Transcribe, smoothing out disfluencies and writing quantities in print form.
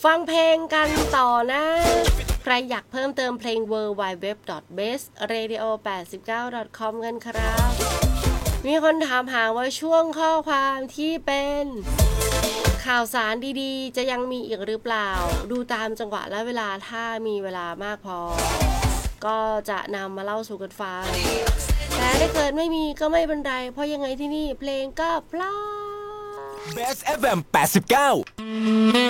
ฟังเพลงกันต่อนะใครอยากเพิ่มเติมเพลง www.bestradio89.com กันครับมีคนถามหาว่าช่วงข้อความที่เป็นข่าวสารดีๆจะยังมีอีกหรือเปล่าดูตามจังหวะและเวลาถ้ามีเวลามากพอก็จะนำมาเล่าสู่กันฟังแต่ถ้าเกิดไม่มีก็ไม่เป็นไรเพราะยังไงที่นี่เพลงก็เพราะ Best FM 89